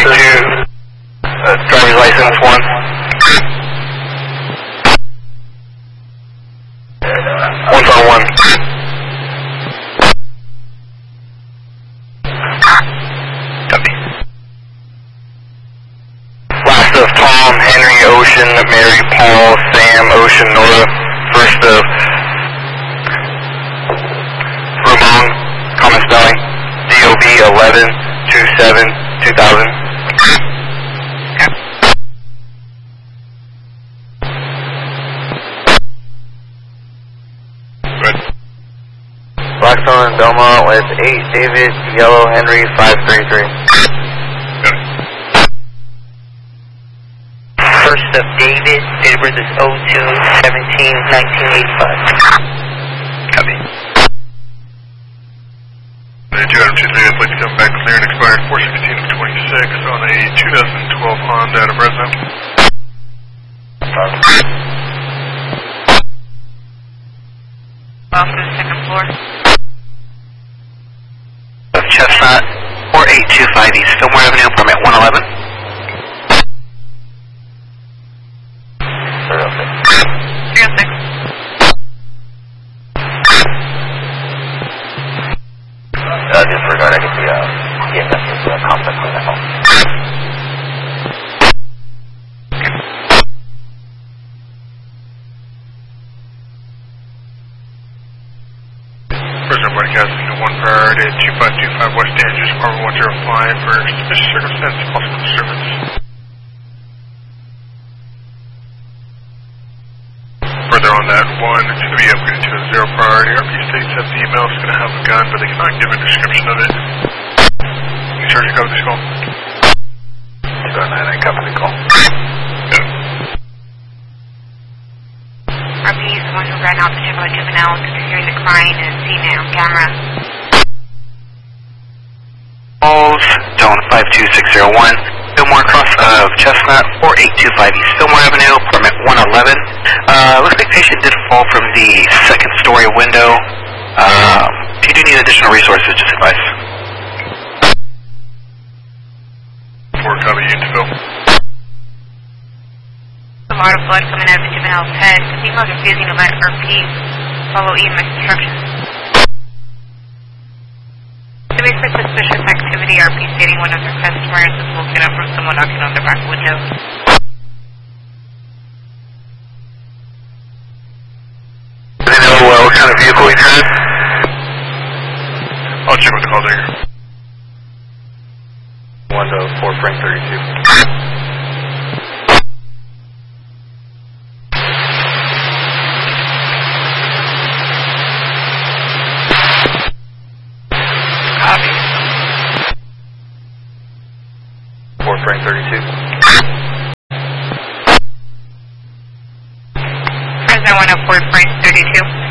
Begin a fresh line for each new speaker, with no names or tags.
driver's license 1. 151. Copy. Last of Tom, Henry, Ocean, Mary, Paul, Sam, Ocean, Nora. First of Ramon, common spelling. DOB 11-27-2000. Blackstone and Belmont with 8 David, Yellow Henry 533.
First of David, date of birth is 02-17-1985.
Copy.
The 223 would like to come back clear and expired 4/16/26 on a 2012 Honda out of Fresno.
Off to the second floor.
Chestnut 4825 East Fillmore Avenue, permit 111.
306.
Disregard, I get the EMS is complex on that home.
Fresno broadcasting to 1 priority at 2525 West Andrews, Department 105 for suspicious circumstance, possible disturbance. Further on that 1, it's going to be upgraded to a 0 priority. RP states that the email is going to have a gun, but they cannot give a description of it. Can you charge a copy of this call?
209, I copy the call.
RP is the one who ran out the Chevrolet juvenile after hearing the crying and seeing it on camera.
Calls, zone 52601, Fillmore cross of Chestnut, 4825 East Fillmore Avenue, permit 111. Looks like patient did fall from the second story window. If you do need additional resources, just advise.
4 copy, unit Phil.
A lot of blood coming out of the juvenile's head. The female's refusing to let RP follow EMS instructions. To expect suspicious activity, RP stating one of their customers was woken up from someone knocking on their back window.
Do they know what kind of vehicle he had?
I'll check with the call digger.
1 to 4 Frank 32.
Copy.
4 Frank 32.
Fresno 104 Frank 32.